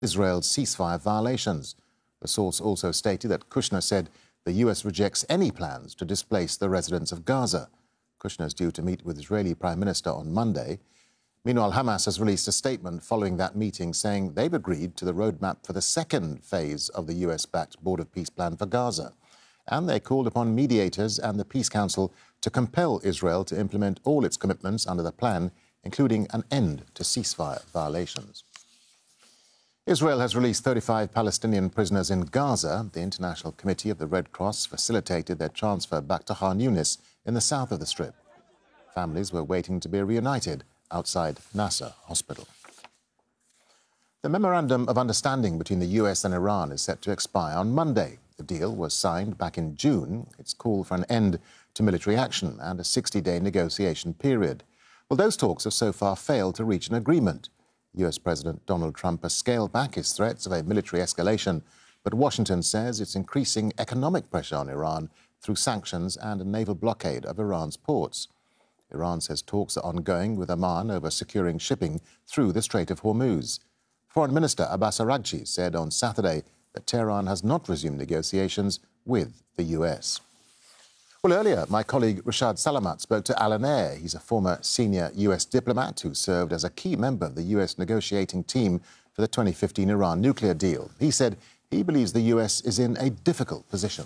Israel's ceasefire violations. The source also stated that Kushner said the U.S. rejects any plans to displace the residents of Gaza. Kushner is due to meet with Israeli Prime Minister on Monday. Meanwhile, Hamas has released a statement following that meeting saying they've agreed to the roadmap for the second phase of the US-backed Board of Peace plan for Gaza. And they called upon mediators and the Peace Council to compel Israel to implement all its commitments under the plan, including an end to ceasefire violations. Israel has released 35 Palestinian prisoners in Gaza. The International Committee of the Red Cross facilitated their transfer back to Khan Yunis in the south of the Strip. Families were waiting to be reunited outside Nasser Hospital. The Memorandum of Understanding between the US and Iran is set to expire on Monday. The deal was signed back in June. It's called for an end to military action and a 60-day negotiation period. Well, those talks have so far failed to reach an agreement. US President Donald Trump has scaled back his threats of a military escalation, but Washington says it's increasing economic pressure on Iran through sanctions and a naval blockade of Iran's ports. Iran says talks are ongoing with Oman over securing shipping through the Strait of Hormuz. Foreign Minister Abbas Araghchi said on Saturday that Tehran has not resumed negotiations with the US. Well, earlier, my colleague Rashad Salamat spoke to Alan Eyre. He's a former senior US diplomat who served as a key member of the US negotiating team for the 2015 Iran nuclear deal. He said he believes the US is in a difficult position.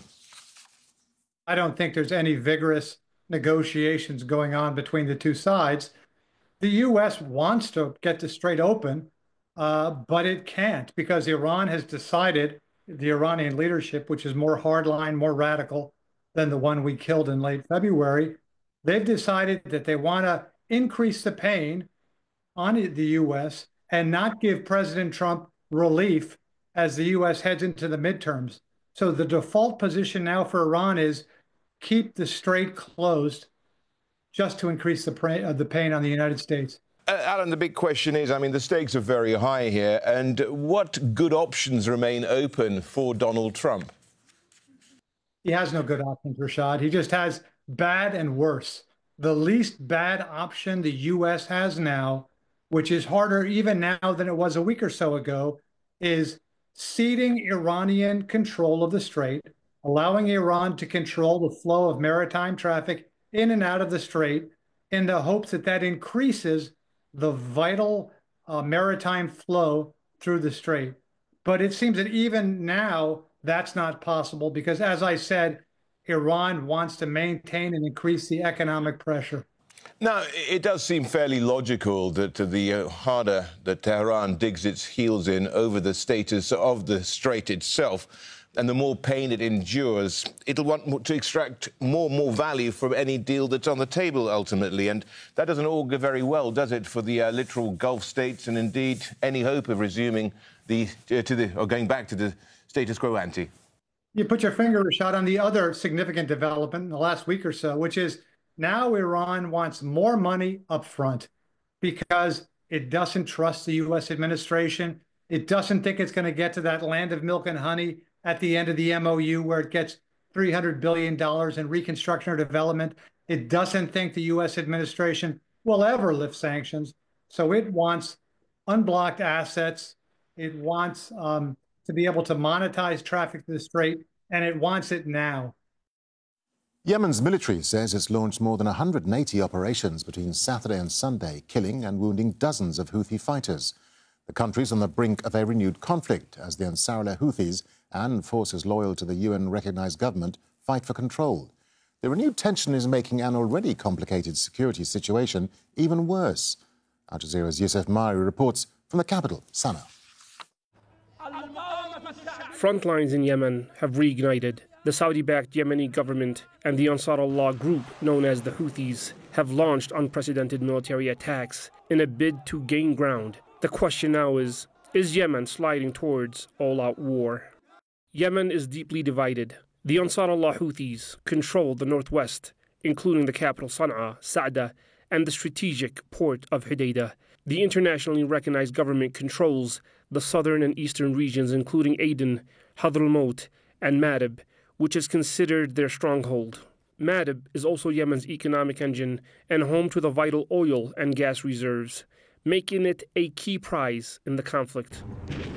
I don't think there's any vigorous negotiations going on between the two sides. The U.S. wants to get the Strait open, but it can't because Iran has decided, the Iranian leadership, which is more hardline, more radical than the one we killed in late February, they've decided that they want to increase the pain on the U.S. and not give President Trump relief as the U.S. heads into the midterms. So the default position now for Iran is keep the Strait closed just to increase the pain on the United States. Alan, the big question is, I mean, the stakes are very high here, and what good options remain open for Donald Trump? He has no good options, Rashad. He just has bad and worse. The least bad option the U.S. has now, which is harder even now than it was a week or so ago, is ceding Iranian control of the Strait, allowing Iran to control the flow of maritime traffic in and out of the Strait in the hopes that that increases the vital maritime flow through the Strait. But it seems that even now, that's not possible because, as I said, Iran wants to maintain and increase the economic pressure. Now, it does seem fairly logical that the harder that Tehran digs its heels in over the status of the Strait itself, and the more pain it endures, it'll want to extract more value from any deal that's on the table ultimately. And that doesn't augur very well, does it, for the littoral Gulf states and indeed any hope of resuming or going back to the status quo ante? You put your finger, Rashad, on the other significant development in the last week or so, which is now Iran wants more money up front because it doesn't trust the U.S. administration. It doesn't think it's going to get to that land of milk and honey at the end of the MOU where it gets $300 billion in reconstruction or development. It doesn't think the U.S. administration will ever lift sanctions. So it wants unblocked assets. It wants to be able to monetize traffic to the Strait, and it wants it now. Yemen's military says it's launched more than 180 operations between Saturday and Sunday, killing and wounding dozens of Houthi fighters. The country's on the brink of a renewed conflict as the Ansarullah Houthis and forces loyal to the UN-recognized government fight for control. The renewed tension is making an already complicated security situation even worse. Al Jazeera's Youssef Mari reports from the capital, Sana'a. Front lines in Yemen have reignited. The Saudi-backed Yemeni government and the Ansar-Allah group, known as the Houthis, have launched unprecedented military attacks in a bid to gain ground. The question now is Yemen sliding towards all-out war? Yemen is deeply divided. The Ansar-Allah Houthis control the northwest, including the capital Sana'a, Sa'da, and the strategic port of Hodeidah. The internationally recognized government controls the southern and eastern regions, including Aden, Hadramaut, and Ma'rib, which is considered their stronghold. Ma'rib is also Yemen's economic engine and home to the vital oil and gas reserves, making it a key prize in the conflict.